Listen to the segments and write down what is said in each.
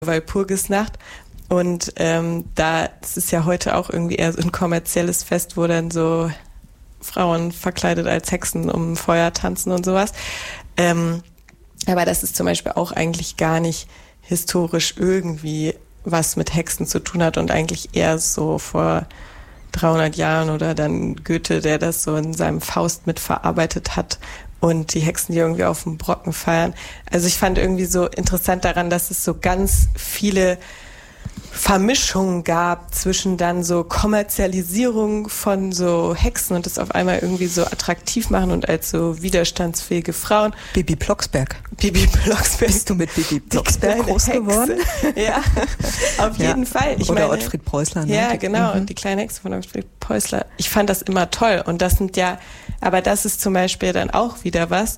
Walpurgisnacht. Und das ist ja heute auch irgendwie eher so ein kommerzielles Fest, wo dann so Frauen verkleidet als Hexen um Feuer tanzen und sowas. Aber das ist zum Beispiel auch eigentlich gar nicht historisch irgendwie was mit Hexen zu tun hat und eigentlich eher so vor 300 Jahren oder dann Goethe, der das so in seinem Faust mit verarbeitet hat und die Hexen, die irgendwie auf dem Brocken feiern. Also ich fand irgendwie so interessant daran, dass es so ganz viele Vermischungen gab zwischen dann so Kommerzialisierung von so Hexen und das auf einmal irgendwie so attraktiv machen und als so widerstandsfähige Frauen. Bibi Blocksberg. Bibi Blocksberg. Bist du mit Bibi Blocksberg groß geworden? Ja, auf jeden Fall. Oder Ottfried Preußler. Ne? Ja, genau. Und die kleine Hexe von Ottfried Preußler. Ich fand das immer toll. Und das sind ja, aber das ist zum Beispiel dann auch wieder was,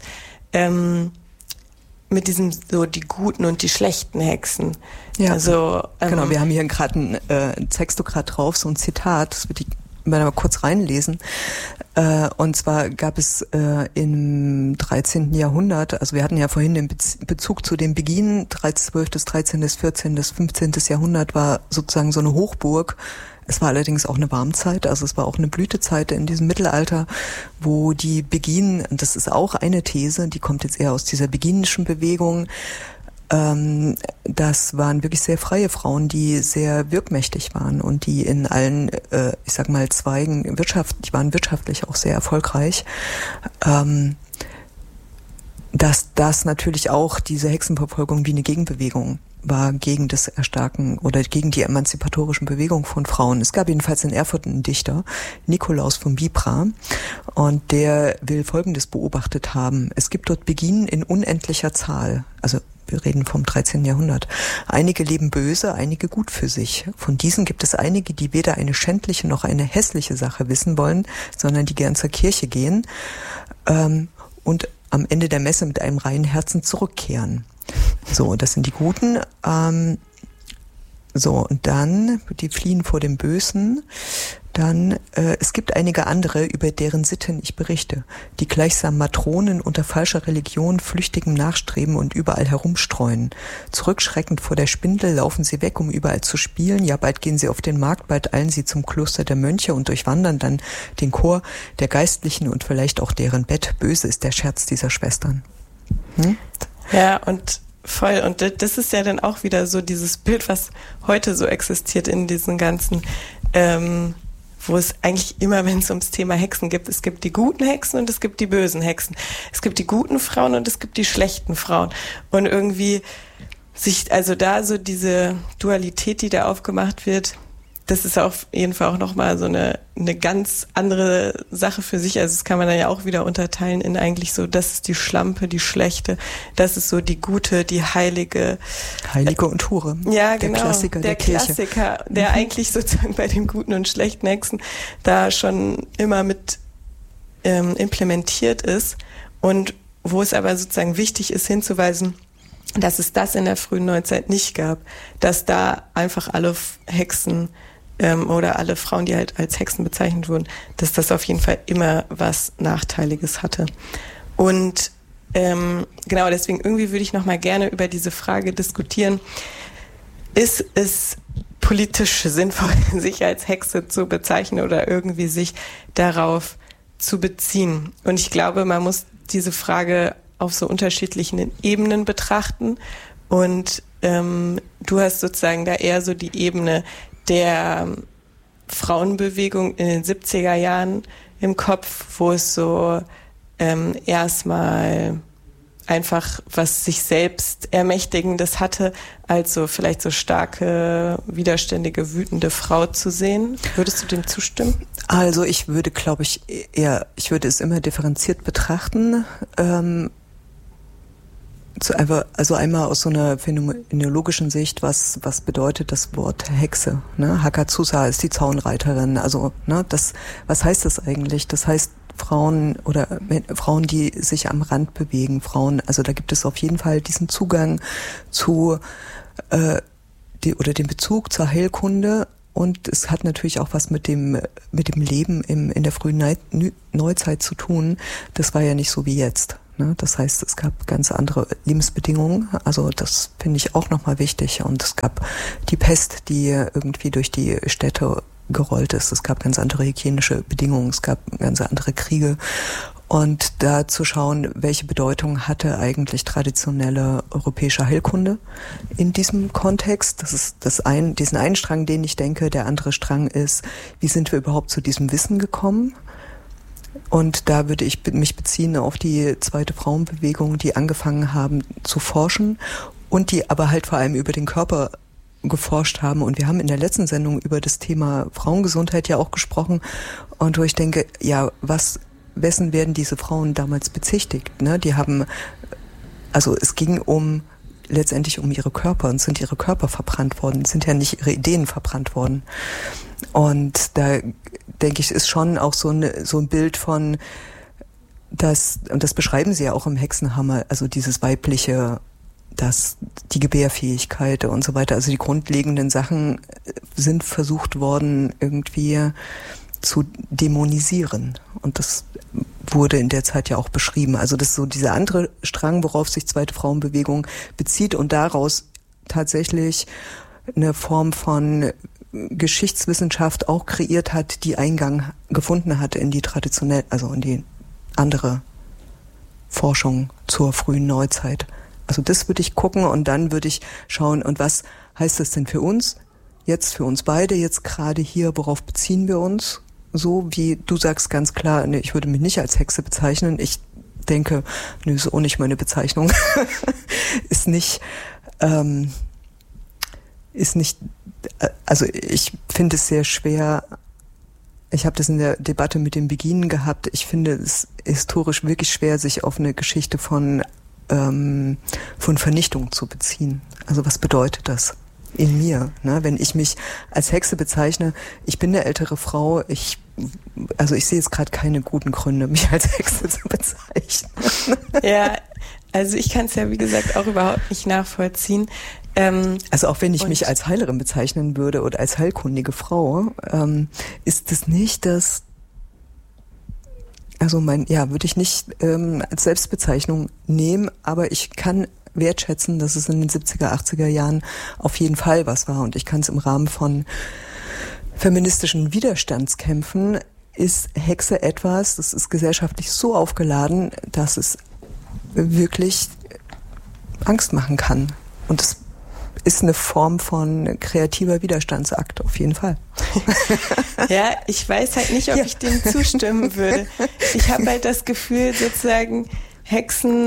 mit diesem so die guten und die schlechten Hexen. Ja, also, genau. Wir haben hier gerade zeigst du gerade drauf, so ein Zitat, das würde ich mal kurz reinlesen. Und zwar gab es im 13. Jahrhundert, also wir hatten ja vorhin den Bezug zu dem Beginn, 12., 13., 14., 15. Jahrhundert war sozusagen so eine Hochburg. Es war allerdings auch eine Warmzeit, also es war auch eine Blütezeit in diesem Mittelalter, wo die Beginen, das ist auch eine These, die kommt jetzt eher aus dieser beginischen Bewegung, das waren wirklich sehr freie Frauen, die sehr wirkmächtig waren und die in allen, ich sag mal, Zweigen die waren wirtschaftlich auch sehr erfolgreich. Dass das natürlich auch diese Hexenverfolgung wie eine Gegenbewegung war gegen das Erstarken oder gegen die emanzipatorischen Bewegungen von Frauen. Es gab jedenfalls in Erfurt einen Dichter, Nikolaus von Bibra, und der will Folgendes beobachtet haben. Es gibt dort Beginen in unendlicher Zahl, also wir reden vom 13. Jahrhundert. Einige leben böse, einige gut für sich. Von diesen gibt es einige, die weder eine schändliche noch eine hässliche Sache wissen wollen, sondern die gern zur Kirche gehen und am Ende der Messe mit einem reinen Herzen zurückkehren. So, das sind die Guten. Und dann, die fliehen vor dem Bösen. Dann, es gibt einige andere, über deren Sitten ich berichte, die gleichsam Matronen unter falscher Religion flüchtigem nachstreben und überall herumstreuen. Zurückschreckend vor der Spindel laufen sie weg, um überall zu spielen. Ja, bald gehen sie auf den Markt, bald eilen sie zum Kloster der Mönche und durchwandern dann den Chor der Geistlichen und vielleicht auch deren Bett. Böse ist der Scherz dieser Schwestern. Ja, und voll. Und das ist ja dann auch wieder so dieses Bild, was heute so existiert in diesen ganzen, wo es eigentlich immer, wenn es ums Thema Hexen gibt, es gibt die guten Hexen und es gibt die bösen Hexen. Es gibt die guten Frauen und es gibt die schlechten Frauen. Und irgendwie also da so diese Dualität, die da aufgemacht wird, das ist auf jeden Fall auch nochmal so eine ganz andere Sache für sich. Also das kann man dann ja auch wieder unterteilen in eigentlich so, das ist die Schlampe, die Schlechte, das ist so die Gute, die Heilige. Heilige und Hure. Ja, genau. Der Klassiker der Kirche. Der Klassiker, der eigentlich sozusagen bei den guten und schlechten Hexen da schon immer mit implementiert ist und wo es aber sozusagen wichtig ist hinzuweisen, dass es das in der frühen Neuzeit nicht gab, dass da einfach alle Hexen oder alle Frauen, die halt als Hexen bezeichnet wurden, dass das auf jeden Fall immer was Nachteiliges hatte. Und genau deswegen irgendwie würde ich noch mal gerne über diese Frage diskutieren, ist es politisch sinnvoll, sich als Hexe zu bezeichnen oder irgendwie sich darauf zu beziehen? Und ich glaube, man muss diese Frage auf so unterschiedlichen Ebenen betrachten und du hast sozusagen da eher so die Ebene der Frauenbewegung in den 70er Jahren im Kopf, wo es so erstmal einfach was sich selbst Ermächtigendes hatte, als so vielleicht so starke, widerständige, wütende Frau zu sehen. Würdest du dem zustimmen? Also ich würde, glaube ich, ich würde es immer differenziert betrachten. Also einmal aus so einer phänomenologischen Sicht, was bedeutet das Wort Hexe? Ne? Hakazusa ist die Zaunreiterin. Also was heißt das eigentlich? Das heißt Frauen, die sich am Rand bewegen, Frauen. Also da gibt es auf jeden Fall diesen Zugang zu den Bezug zur Heilkunde. Und es hat natürlich auch was mit dem Leben in der frühen Neuzeit zu tun. Das war ja nicht so wie jetzt. Ne? Das heißt, es gab ganz andere Lebensbedingungen. Also das finde ich auch nochmal wichtig. Und es gab die Pest, die irgendwie durch die Städte gerollt ist. Es gab ganz andere hygienische Bedingungen. Es gab ganz andere Kriege. Und da zu schauen, welche Bedeutung hatte eigentlich traditionelle europäische Heilkunde in diesem Kontext. Das ist diesen einen Strang, den ich denke. Der andere Strang ist, wie sind wir überhaupt zu diesem Wissen gekommen? Und da würde ich mich beziehen auf die zweite Frauenbewegung, die angefangen haben zu forschen und die aber halt vor allem über den Körper geforscht haben. Und wir haben in der letzten Sendung über das Thema Frauengesundheit ja auch gesprochen. Und wo ich denke, ja, wessen werden diese Frauen damals bezichtigt? Ne? Es ging letztendlich um ihre Körper und sind ihre Körper verbrannt worden, sind ja nicht ihre Ideen verbrannt worden. Und da denke ich, ist schon auch so ein Bild von, und das beschreiben sie ja auch im Hexenhammer, also dieses weibliche, die Gebärfähigkeit und so weiter, also die grundlegenden Sachen sind versucht worden, irgendwie zu dämonisieren. Und das wurde in der Zeit ja auch beschrieben. Also das ist so dieser andere Strang, worauf sich zweite Frauenbewegung bezieht und daraus tatsächlich eine Form von Geschichtswissenschaft auch kreiert hat, die Eingang gefunden hat in die in die andere Forschung zur frühen Neuzeit. Also das würde ich gucken und dann würde ich schauen, und was heißt das denn für uns? Jetzt für uns beide, jetzt gerade hier, worauf beziehen wir uns? So wie du sagst ganz klar, ne, ich würde mich nicht als Hexe bezeichnen. Ich denke, nö, ist auch nicht meine Bezeichnung. Also ich finde es sehr schwer. Ich habe das in der Debatte mit dem Beginen gehabt. Ich finde es historisch wirklich schwer, sich auf eine Geschichte von Vernichtung zu beziehen. Also was bedeutet das in mir? Ne? Wenn ich mich als Hexe bezeichne, ich bin eine ältere Frau, ich sehe jetzt gerade keine guten Gründe, mich als Hexe zu bezeichnen. Ja, also ich kann es ja wie gesagt auch überhaupt nicht nachvollziehen. Also auch wenn ich mich als Heilerin bezeichnen würde oder als heilkundige Frau, ist es nicht das, würde ich nicht als Selbstbezeichnung nehmen, aber ich kann wertschätzen, dass es in den 70er, 80er Jahren auf jeden Fall was war. Und ich kann es im Rahmen von feministischen Widerstandskämpfen, ist Hexe etwas, das ist gesellschaftlich so aufgeladen, dass es wirklich Angst machen kann. Und es ist eine Form von kreativer Widerstandsakt, auf jeden Fall. Ja, ich weiß halt nicht, ob ich dem zustimmen würde. Ich habe halt das Gefühl, sozusagen, Hexen,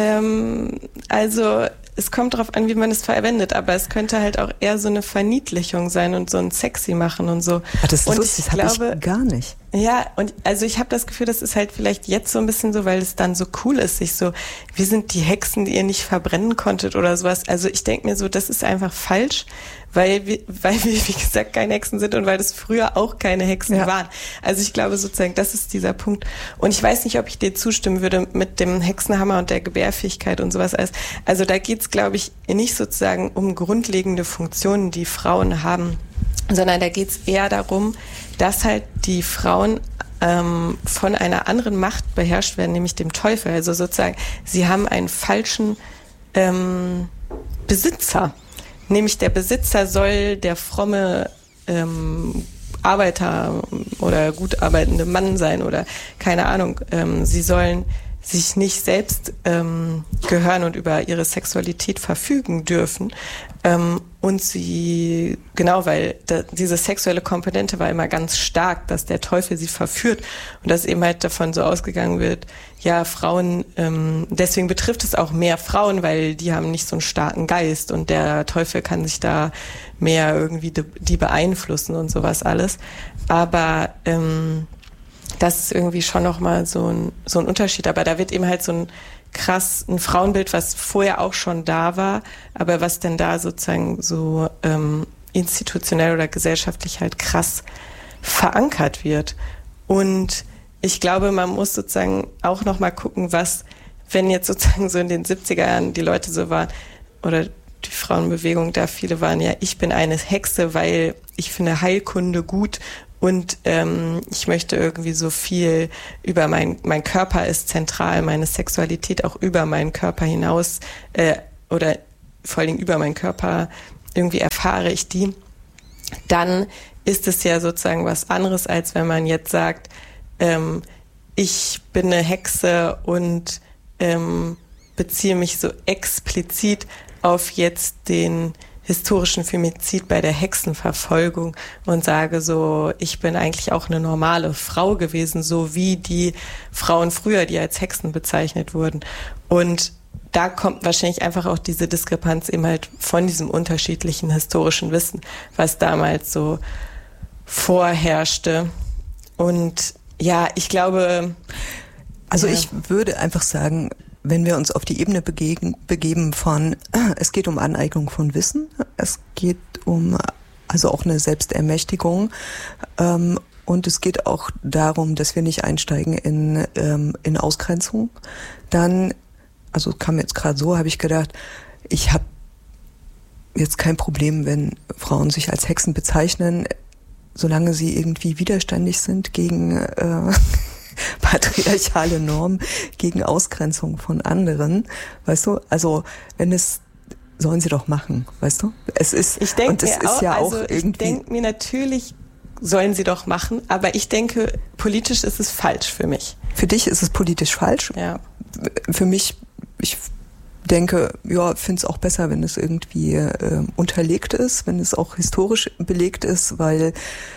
es kommt darauf an, wie man es verwendet, aber es könnte halt auch eher so eine Verniedlichung sein und so ein Sexy machen und so. Ach, das ist lustig, das habe ich gar nicht. Ja, und also ich habe das Gefühl, das ist halt vielleicht jetzt so ein bisschen so, weil es dann so cool ist, wir sind die Hexen, die ihr nicht verbrennen konntet oder sowas. Also ich denke mir so, das ist einfach falsch, weil wir, wie gesagt, keine Hexen sind und weil das früher auch keine Hexen waren. Also ich glaube sozusagen, das ist dieser Punkt. Und ich weiß nicht, ob ich dir zustimmen würde mit dem Hexenhammer und der Gebärfähigkeit und sowas alles. Also da geht's, glaube ich, nicht sozusagen um grundlegende Funktionen, die Frauen haben, sondern da geht's eher darum, dass halt die Frauen von einer anderen Macht beherrscht werden, nämlich dem Teufel. Also sozusagen, sie haben einen falschen Besitzer. Nämlich der Besitzer soll der fromme Arbeiter oder gut arbeitende Mann sein oder keine Ahnung. Sie sollen sich nicht selbst gehören und über ihre Sexualität verfügen dürfen. Und weil diese sexuelle Komponente war immer ganz stark, dass der Teufel sie verführt und dass eben halt davon so ausgegangen wird, ja, Frauen, deswegen betrifft es auch mehr Frauen, weil die haben nicht so einen starken Geist und der Teufel kann sich da mehr irgendwie die beeinflussen und sowas alles. Aber das ist irgendwie schon nochmal so ein Unterschied. Aber da wird eben halt so ein Frauenbild, was vorher auch schon da war, aber was denn da sozusagen so institutionell oder gesellschaftlich halt krass verankert wird. Und ich glaube, man muss sozusagen auch nochmal gucken, wenn jetzt sozusagen so in den 70er Jahren die Leute so waren, oder die Frauenbewegung da viele waren, ja, ich bin eine Hexe, weil ich finde Heilkunde gut und ich möchte irgendwie so viel über mein Körper ist zentral, meine Sexualität auch über meinen Körper hinaus oder vor allen Dingen über meinen Körper irgendwie erfahre ich die, dann ist es ja sozusagen was anderes, als wenn man jetzt sagt, ich bin eine Hexe und beziehe mich so explizit auf jetzt den historischen Femizid bei der Hexenverfolgung und sage so, ich bin eigentlich auch eine normale Frau gewesen, so wie die Frauen früher, die als Hexen bezeichnet wurden. Und da kommt wahrscheinlich einfach auch diese Diskrepanz eben halt von diesem unterschiedlichen historischen Wissen, was damals so vorherrschte. Und ja, ich glaube... Also ich würde einfach sagen, wenn wir uns auf die Ebene begeben von, es geht um Aneignung von Wissen, es geht um also auch eine Selbstermächtigung und es geht auch darum, dass wir nicht einsteigen in Ausgrenzung, dann, also kam jetzt gerade so, habe ich gedacht, ich habe jetzt kein Problem, wenn Frauen sich als Hexen bezeichnen, solange sie irgendwie widerständig sind gegen patriarchale Normen, gegen Ausgrenzung von anderen, weißt du? Also wenn es, sollen sie doch machen, weißt du? Es ist, ich denke und es ist ja auch irgendwie. Ich denke mir natürlich, sollen sie doch machen, aber ich denke, politisch ist es falsch für mich. Für dich ist es politisch falsch? Ja. Für mich, ich denke, ja, finde es auch besser, wenn es irgendwie unterlegt ist, wenn es auch historisch belegt ist, weil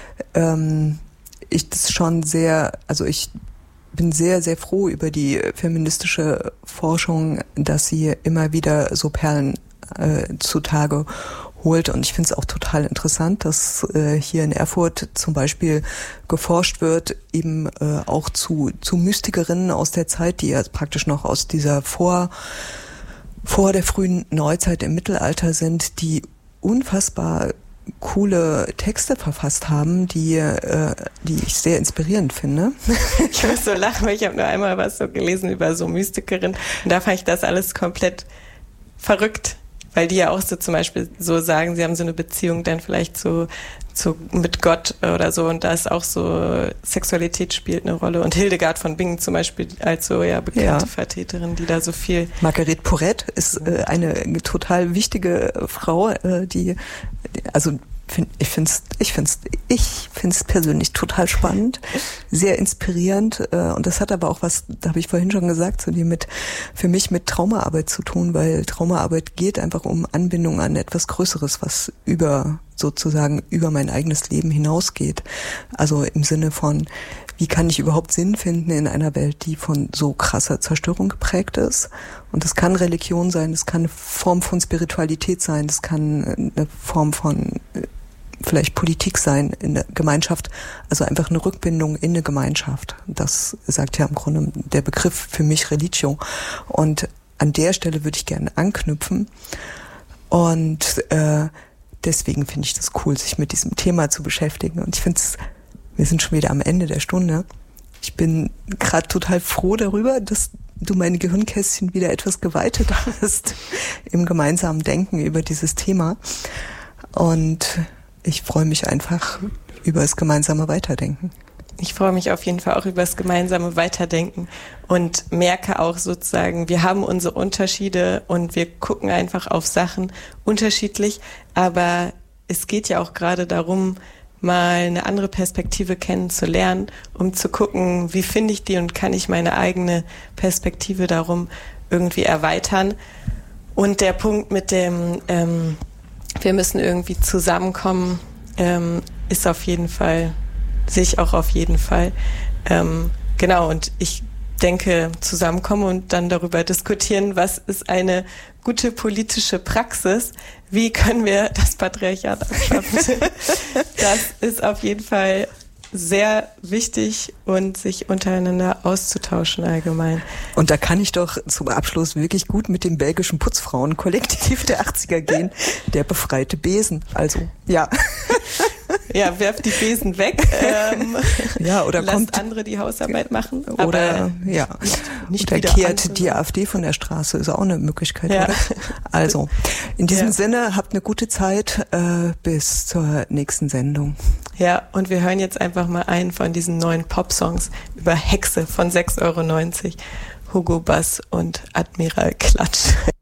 ich das schon sehr, also ich bin sehr, sehr froh über die feministische Forschung, dass sie immer wieder so Perlen zutage holt. Und ich finde es auch total interessant, dass hier in Erfurt zum Beispiel geforscht wird, eben auch zu Mystikerinnen aus der Zeit, die ja praktisch noch aus dieser vor der frühen Neuzeit im Mittelalter sind, die unfassbar coole Texte verfasst haben, die ich sehr inspirierend finde. Ich muss so lachen, weil ich habe nur einmal was so gelesen über so Mystikerinnen und da fand ich das alles komplett verrückt, weil die ja auch so zum Beispiel so sagen, sie haben so eine Beziehung dann vielleicht mit Gott oder so und da ist auch so Sexualität spielt eine Rolle und Hildegard von Bingen zum Beispiel als so bekannte Vertreterin, die da so viel... Marguerite Porete ist eine total wichtige Frau, die also ich find's persönlich total spannend, sehr inspirierend und das hat aber auch was, da habe ich vorhin schon gesagt, für mich mit Traumaarbeit zu tun, weil Traumaarbeit geht einfach um Anbindung an etwas Größeres, was über mein eigenes Leben hinausgeht. Also im Sinne von, wie kann ich überhaupt Sinn finden in einer Welt, die von so krasser Zerstörung geprägt ist? Und das kann Religion sein, das kann eine Form von Spiritualität sein, das kann eine Form von vielleicht Politik sein in der Gemeinschaft, also einfach eine Rückbindung in eine Gemeinschaft. Das sagt ja im Grunde der Begriff für mich Religio. Und an der Stelle würde ich gerne anknüpfen. Und deswegen finde ich das cool, sich mit diesem Thema zu beschäftigen. Und ich finde es, wir sind schon wieder am Ende der Stunde. Ich bin gerade total froh darüber, dass du meine Gehirnkästchen wieder etwas geweitet hast im gemeinsamen Denken über dieses Thema. Und ich freue mich einfach über das gemeinsame Weiterdenken. Ich freue mich auf jeden Fall auch über das gemeinsame Weiterdenken und merke auch sozusagen, wir haben unsere Unterschiede und wir gucken einfach auf Sachen unterschiedlich, aber es geht ja auch gerade darum, mal eine andere Perspektive kennenzulernen, um zu gucken, wie finde ich die und kann ich meine eigene Perspektive darum irgendwie erweitern. Und der Punkt mit dem, wir müssen irgendwie zusammenkommen, ist auf jeden Fall, sehe ich auch auf jeden Fall. Genau, und ich denke, zusammenkommen und dann darüber diskutieren, was ist eine gute politische Praxis, wie können wir das Patriarchat abschaffen. Das ist auf jeden Fall sehr wichtig und sich untereinander auszutauschen allgemein. Und da kann ich doch zum Abschluss wirklich gut mit dem belgischen Putzfrauenkollektiv der 80er gehen, der befreite Besen. Also, ja. Ja, werft die Besen weg. Oder lasst kommt andere die Hausarbeit machen. Oder nicht oder wieder kehrt die AfD von der Straße, ist auch eine Möglichkeit, oder? Also, in diesem Sinne, habt eine gute Zeit, bis zur nächsten Sendung. Ja, und wir hören jetzt einfach mal einen von diesen neuen Pop-Songs über Hexe von 6,90 €. Hugo Bass und Admiral Klatsch.